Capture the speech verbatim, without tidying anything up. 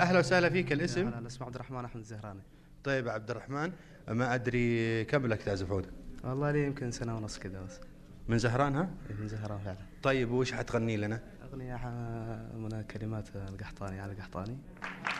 أهلا وسهلا فيك. الاسم؟ أنا اسمي عبد الرحمن أحمد الزهراني. طيب عبد الرحمن، ما أدري كم لك تعزف عود؟ والله لي يمكن سنة ونص كذا بس. من زهران ها؟ من زهران فعلا. طيب وش حتغني لنا؟ أغنية من كلمات القحطاني على القحطاني.